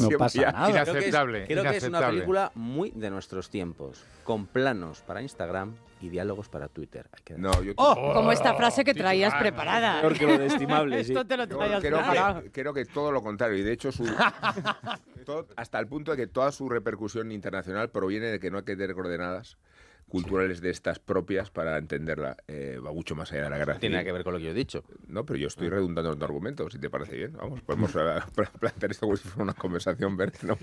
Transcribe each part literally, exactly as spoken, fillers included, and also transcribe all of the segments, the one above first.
No pasa nada. Inaceptable. Creo que, es, creo que es una inaceptable. película muy de nuestros tiempos, con planos para Instagram y diálogos para Twitter. Hay que No, yo Oh, como esta frase que traías preparada. Peor que lo de estimable, sí. Esto te lo Yo traías creo, preparado. que, creo que todo lo contrario. Y de hecho, su, todo- hasta el punto de que toda su repercusión internacional proviene de que no hay que tener coordenadas culturales de estas propias para entenderla. Eh, va mucho más allá de la guerra No tiene nada civil. que ver con lo que yo he dicho. No, pero yo estoy redundando en tu argumento, si te parece bien. Vamos, podemos eh, plantear esto como si fuera una conversación verde, ¿no?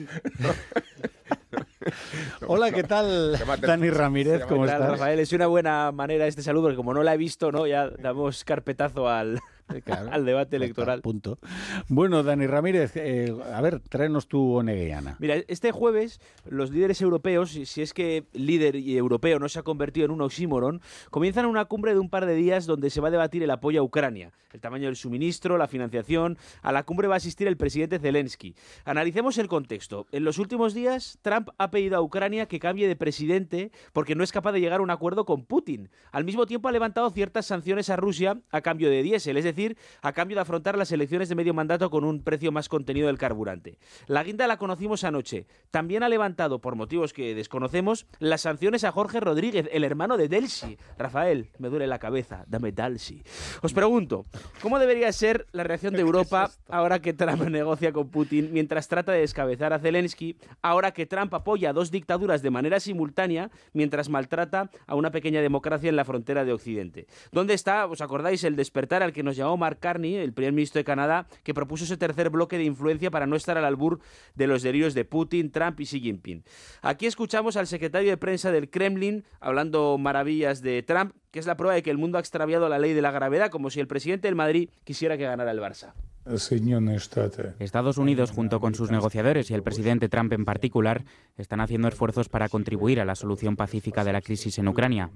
Hola, ¿qué tal, Se llama- Dani Ramírez? se ¿Cómo ¿Qué tal, estás? Rafael? Es una buena manera este saludo, porque como no la he visto, ¿no? Ya damos carpetazo al, Claro, al debate ya está, electoral. punto. Bueno, Dani Ramírez, eh, a ver, tráenos tu onegueana. Mira, este jueves los líderes europeos, si si es que líder y europeo no se ha convertido en un oxímoron, comienzan una cumbre de un par de días donde se va a debatir el apoyo a Ucrania, el tamaño del suministro, la financiación. A la cumbre va a asistir el presidente Zelensky. Analicemos el contexto. En los últimos días, Trump ha pedido a Ucrania que cambie de presidente porque no es capaz de llegar a un acuerdo con Putin. Al mismo tiempo ha levantado ciertas sanciones a Rusia a cambio de diésel, es decir, a cambio de afrontar las elecciones de medio mandato con un precio más contenido del carburante. La guinda la conocimos anoche. También ha levantado, por motivos que desconocemos, las sanciones a Jorge Rodríguez, el hermano de Delcy. Rafael, me duele la cabeza, dame Delcy. Os pregunto, ¿cómo debería ser la reacción de Europa ahora que Trump negocia con Putin mientras trata de descabezar a Zelensky, ahora que Trump apoya a dos dictaduras de manera simultánea mientras maltrata a una pequeña democracia en la frontera de Occidente? ¿Dónde está, os acordáis, el despertar al que nos llamó Mark Carney, el primer ministro de Canadá, que propuso ese tercer bloque de influencia para no estar al albur de los delirios de Putin, Trump y Xi Jinping? Aquí escuchamos al secretario de prensa del Kremlin hablando maravillas de Trump, que es la prueba de que el mundo ha extraviado la ley de la gravedad, como si el presidente del Madrid quisiera que ganara el Barça. Estados Unidos, junto con sus negociadores y el presidente Trump en particular, están haciendo esfuerzos para contribuir a la solución pacífica de la crisis en Ucrania.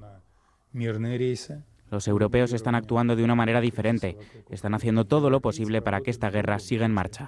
Los europeos están actuando de una manera diferente. Están haciendo todo lo posible para que esta guerra siga en marcha.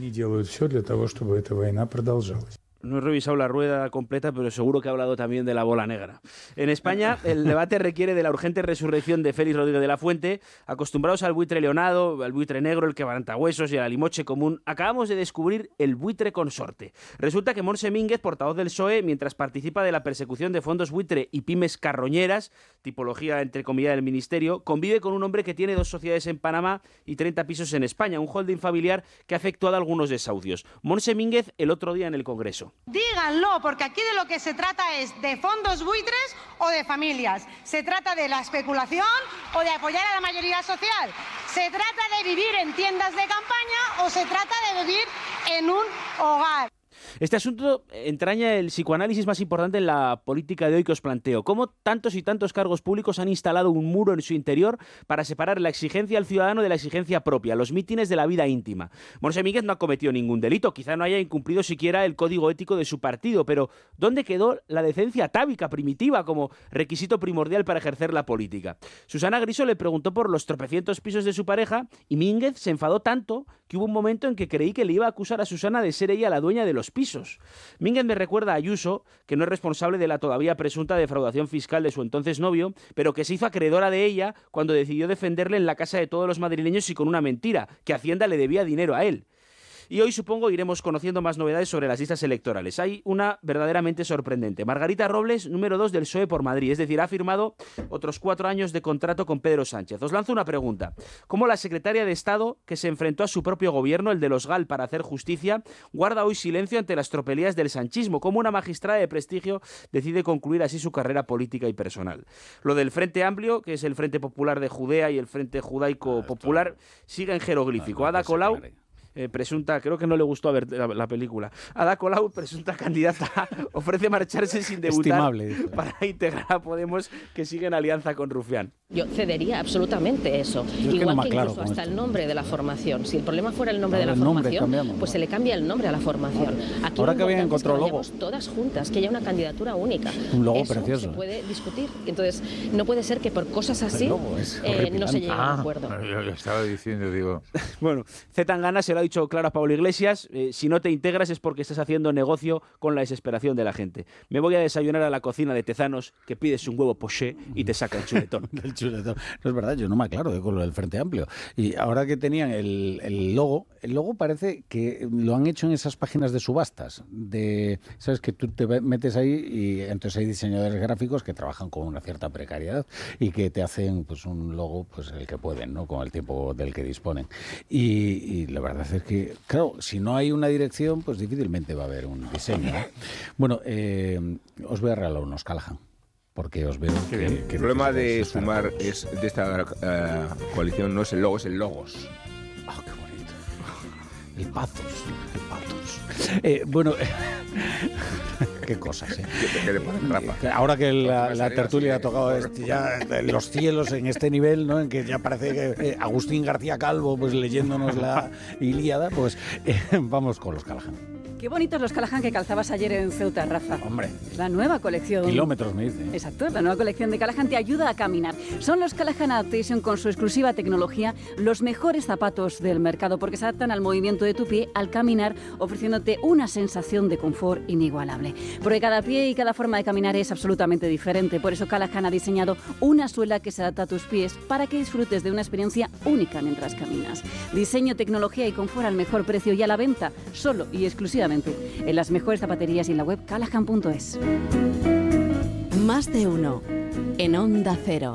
No he revisado la rueda completa, pero seguro que ha hablado también de la bola negra. En España, el debate requiere de la urgente resurrección de Félix Rodríguez de la Fuente. Acostumbrados al buitre leonado, al buitre negro, el quebrantahuesos y al alimoche común, acabamos de descubrir el buitre consorte. Resulta que Montse Mínguez, portavoz del P S O E, mientras participa de la persecución de fondos buitre y pymes carroñeras, tipología entre comillas del ministerio, convive con un hombre que tiene dos sociedades en Panamá y treinta pisos en España, un holding familiar que ha efectuado algunos desahucios. Montse Mínguez el otro día en el Congreso. Díganlo, porque aquí de lo que se trata es de fondos buitres o de familias. Se trata de la especulación o de apoyar a la mayoría social. Se trata de vivir en tiendas de campaña o se trata de vivir en un hogar. Este asunto entraña el psicoanálisis más importante en la política de hoy que os planteo. ¿Cómo tantos y tantos cargos públicos han instalado un muro en su interior para separar la exigencia al ciudadano de la exigencia propia, los mítines de la vida íntima? Montse Mínguez no ha cometido ningún delito, quizá no haya incumplido siquiera el código ético de su partido, pero ¿dónde quedó la decencia atávica primitiva como requisito primordial para ejercer la política? Susana Griso le preguntó por los tropecientos pisos de su pareja y Mínguez se enfadó tanto que hubo un momento en que creí que le iba a acusar a Susana de ser ella la dueña de los pisos. Mínguez me recuerda a Ayuso, que no es responsable de la todavía presunta defraudación fiscal de su entonces novio, pero que se hizo acreedora de ella cuando decidió defenderle en la casa de todos los madrileños y con una mentira, que Hacienda le debía dinero a él. Y hoy supongo iremos conociendo más novedades sobre las listas electorales. Hay una verdaderamente sorprendente. Margarita Robles, número dos del P S O E por Madrid. Es decir, ha firmado otros cuatro años de contrato con Pedro Sánchez. Os lanzo una pregunta. ¿Cómo la secretaria de Estado, que se enfrentó a su propio gobierno, el de los GAL, para hacer justicia, guarda hoy silencio ante las tropelías del sanchismo? ¿Cómo una magistrada de prestigio decide concluir así su carrera política y personal? Lo del Frente Amplio, que es el Frente Popular de Judea y el Frente Judaico Popular, sigue en jeroglífico. Ada Colau... Eh, presunta, creo que no le gustó ver la, la película. Ada Colau, presunta candidata, ofrece marcharse sin debutar Estimable, para integrar a Podemos, que sigue en alianza con Rufián. Yo cedería absolutamente eso. Yo Igual que, no que claro incluso hasta esto. el nombre de la formación. Si el problema fuera el nombre Ahora de la el nombre formación, cambiamos, pues ¿no? se le cambia el nombre a la formación. Aquí Ahora lo que habían importante es encontrado que logo. vayamos todas juntas, que haya una candidatura única. Un logo eso precioso. se puede discutir. Entonces, no puede ser que por cosas así El logo es eh, no se llegue a un Ah, acuerdo. yo, yo estaba diciendo, digo... Bueno, Zetangana se lo ha dicho claro a Pablo Iglesias, eh, si no te integras es porque estás haciendo negocio con la desesperación de la gente. Me voy a desayunar a la cocina de Tezanos, que pides un huevo poché y te saca el chuletón. Del chuletón. No es verdad, yo no me aclaro de con lo del Frente Amplio. Y ahora que tenían el, el logo, luego parece que lo han hecho en esas páginas de subastas, de, sabes que tú te metes ahí y entonces hay diseñadores gráficos que trabajan con una cierta precariedad y que te hacen pues un logo pues el que pueden, ¿no? Con el tiempo del que disponen. Y, y la verdad es que, claro, si no hay una dirección, pues difícilmente va a haber un diseño, ¿no? Bueno, eh, os voy a regalar unos Callahan. Porque os veo que, que el problema de Sumar es de esta uh, coalición no es el logo, es el logos. Oh, qué bonito. El pathos, el pathos. Eh, bueno, qué cosas, ¿eh? ¿Qué le pones, Rafa? Ahora que la, la tertulia ha tocado este, ya los cielos en este nivel, ¿no? En que ya parece que eh, Agustín García Calvo, pues leyéndonos la Ilíada, pues eh, vamos con los Callahan. Qué bonitos los Callahan que calzabas ayer en Ceuta, Rafa. Hombre. La nueva colección. Kilómetros, me dice. Exacto, la nueva colección de Callahan te ayuda a caminar. Son los Callahan Adaptation con su exclusiva tecnología, los mejores zapatos del mercado, porque se adaptan al movimiento de tu pie al caminar, ofreciéndote una sensación de confort inigualable. Porque cada pie y cada forma de caminar es absolutamente diferente. Por eso Callahan ha diseñado una suela que se adapta a tus pies para que disfrutes de una experiencia única mientras caminas. Diseño, tecnología y confort al mejor precio y a la venta, solo y exclusivamente en las mejores zapaterías y en la web callahan punto es. Más de uno en Onda Cero.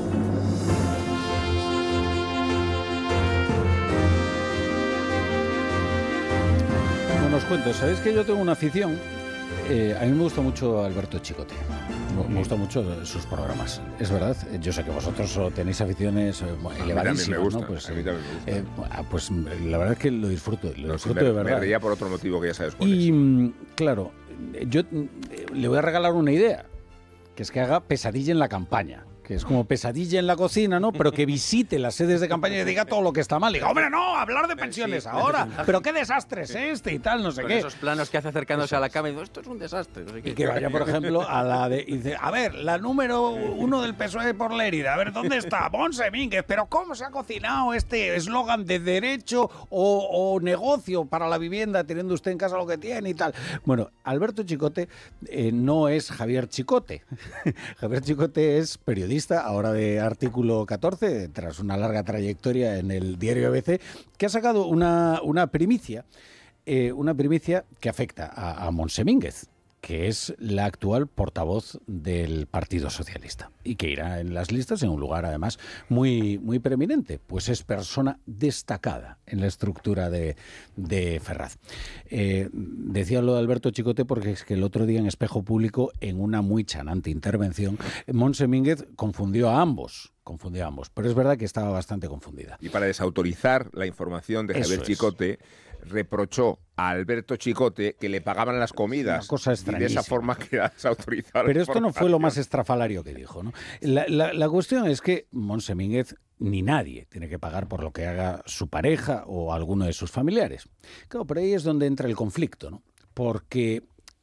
Bueno, os cuento, ¿sabéis que yo tengo una afición? Eh, a mí me gusta mucho Alberto Chicote. Me gustan mucho sus programas. Es verdad, yo sé que vosotros tenéis aficiones eh, elevadísimas, me gusta, ¿no? Pues, a mí también me gusta. Eh, pues la verdad es que lo disfruto, lo no, disfruto sí, me, de verdad. Me reía por otro motivo que ya sabes cuál y, es. claro, yo le voy a regalar una idea, que es que haga Pesadilla en la campaña. Que es como Pesadilla en la cocina, ¿no? Pero que visite las sedes de campaña y diga todo lo que está mal. Y diga, hombre, no, hablar de pensiones sí, ahora. Pero qué desastre es este y tal, no sé Con qué. esos planos que hace acercándose a la cama y dice, esto es un desastre. No sé qué. Y que vaya, por ejemplo, a la de... Y dice, a ver, la número uno del P S O E por Lérida. A ver, ¿dónde está? Montse Mínguez. Pero ¿cómo se ha cocinado este eslogan de derecho o, o negocio para la vivienda, teniendo usted en casa lo que tiene y tal? Bueno, Alberto Chicote eh, no es Javier Chicote. Javier Chicote es periodista, ahora de Artículo catorce, tras una larga trayectoria en el diario A B C, que ha sacado una, una primicia, eh, una primicia que afecta a, a Montse Mínguez, que es la actual portavoz del Partido Socialista y que irá en las listas en un lugar además muy, muy preeminente, pues es persona destacada en la estructura de, de Ferraz. Eh, decía lo de Alberto Chicote porque es que el otro día en Espejo Público, en una muy chanante intervención, Montse Mínguez confundió a ambos. Confundió a ambos, pero es verdad que estaba bastante confundida. Y para desautorizar la información de Javier Chicote, reprochó a Alberto Chicote que le pagaban las comidas. Una cosa y de esa forma que era desautorizar. Pero esto no fue lo más estrafalario que dijo, ¿no? La, la, la cuestión es que Montse Mínguez ni nadie tiene que pagar por lo que haga su pareja o alguno de sus familiares. Claro, pero ahí es donde entra el conflicto, ¿no? Porque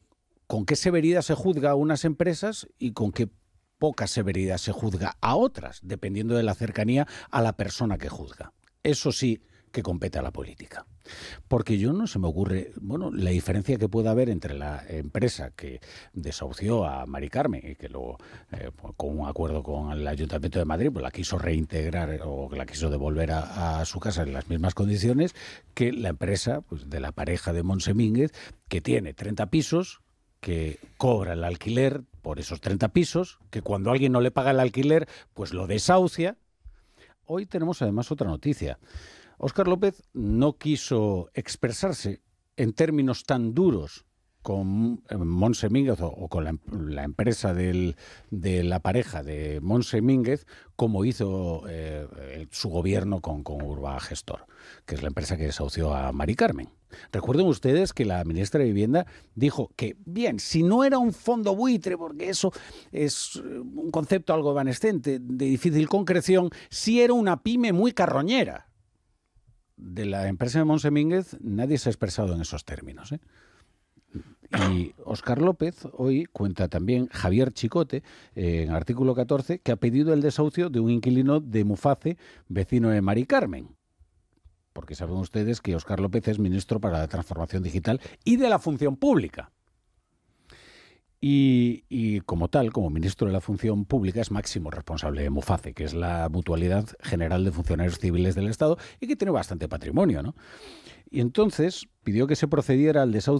con qué severidad se juzga a unas empresas y con qué poca severidad se juzga a otras, dependiendo de la cercanía a la persona que juzga. Eso sí que compete a la política. Porque yo no se me ocurre, bueno, la diferencia que pueda haber entre la empresa que desahució a Mari Carmen y que luego, eh, con un acuerdo con el Ayuntamiento de Madrid, pues la quiso reintegrar o la quiso devolver a, a su casa en las mismas condiciones que la empresa pues, de la pareja de Montse Mínguez, que tiene treinta pisos, que cobra el alquiler por esos treinta pisos, que cuando alguien no le paga el alquiler, pues lo desahucia. Hoy tenemos además otra noticia. Óscar López no quiso expresarse en términos tan duros con Montse Mínguez o, o con la, la empresa del, de la pareja de Montse Mínguez como hizo eh, su gobierno con, con Urba Gestor, que es la empresa que desahució a Mari Carmen. Recuerden ustedes que la ministra de Vivienda dijo que, bien, si no era un fondo buitre, porque eso es un concepto algo evanescente, de difícil concreción, sí era una pyme muy carroñera. De la empresa de Montse Mínguez nadie se ha expresado en esos términos, ¿eh? Y Óscar López hoy cuenta también Javier Chicote eh, en Artículo catorce que ha pedido el desahucio de un inquilino de Muface, vecino de Mari Carmen. Porque saben ustedes que Óscar López es ministro para la Transformación Digital y de la Función Pública. Y, y como tal, como ministro de la Función Pública, es máximo responsable de Muface, que es la Mutualidad General de Funcionarios Civiles del Estado y que tiene bastante patrimonio, ¿no? Y entonces pidió que se procediera al desahucio